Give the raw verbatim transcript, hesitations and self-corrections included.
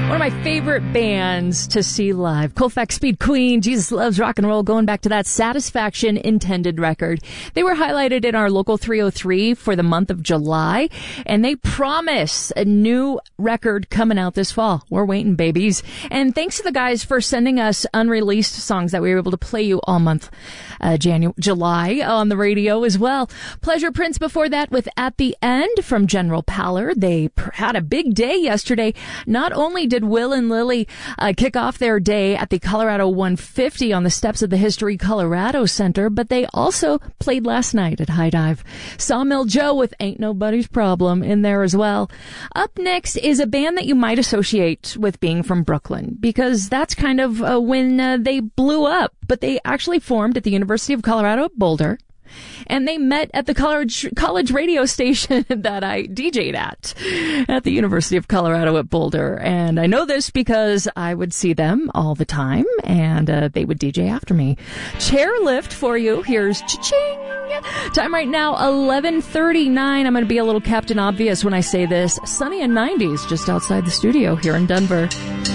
One of my favorite bands to see live. Colfax Speed Queen, Jesus Loves Rock and Roll, going back to that Satisfaction Intended record. They were highlighted in our Local three oh three for the month of July, and they promise a new record coming out this fall. We're waiting, babies. And thanks to the guys for sending us unreleased songs that we were able to play you all month, uh, January, July on the radio as well. Pleasure Prince before that with At the End from General Pallor. They pr- had a big day yesterday. Not only did Will and Lily uh, kick off their day at the Colorado one fifty on the steps of the History Colorado Center, but they also played last night at High Dive. Sawmill Joe with Ain't Nobody's Problem in there as well. Up next is a band that you might associate with being from Brooklyn, because that's kind of uh, when uh, they blew up, but they actually formed at the University of Colorado at Boulder. And they met at the college college radio station that I D J'd at, at the University of Colorado at Boulder. And I know this because I would see them all the time, and uh, they would D J after me. Chairlift for you. Here's cha-ching. Time right now, eleven thirty-nine. I'm going to be a little Captain Obvious when I say this. Sunny and nineties just outside the studio here in Denver.